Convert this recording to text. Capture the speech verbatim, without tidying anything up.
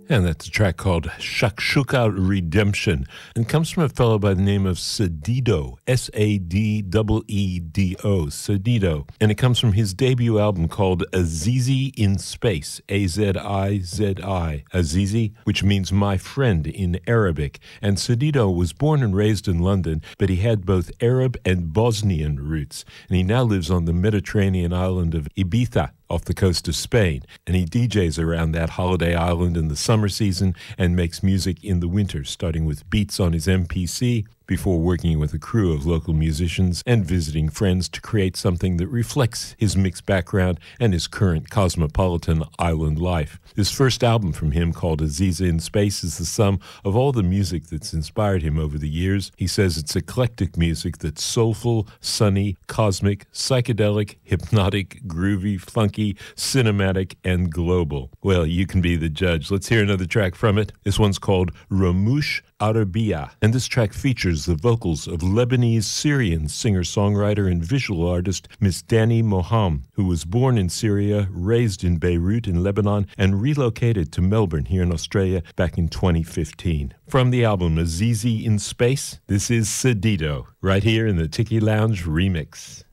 And that's a track called Shakshuka Redemption, and comes from a fellow by the name of Sadido, S A D E E D O, Sadido. And it comes from his debut album called Azizi in Space, A Z I Z I, Azizi, which means my friend in Arabic. And Sadido was born and raised in London, but he had both Arab and Bosnian roots, and he now lives on the Mediterranean island of Ibiza, off the coast of Spain, and he D Js around that holiday island in the summer season and makes music in the winter, starting with beats on his M P C before working with a crew of local musicians and visiting friends to create something that reflects his mixed background and his current cosmopolitan island life. This first album from him, called Azizi in Space, is the sum of all the music that's inspired him over the years. He says it's eclectic music that's soulful, sunny, cosmic, psychedelic, hypnotic, groovy, funky, cinematic, and global. Well, you can be the judge. Let's hear another track from it. This one's called Ramush Arabiya, and this track features the vocals of Lebanese-Syrian singer-songwriter and visual artist Miss Dani Moham, who was born in Syria, raised in Beirut in Lebanon, and relocated to Melbourne here in Australia back in twenty fifteen. From the album Azizi in Space, this is Sadido, right here in the Tiki Lounge remix.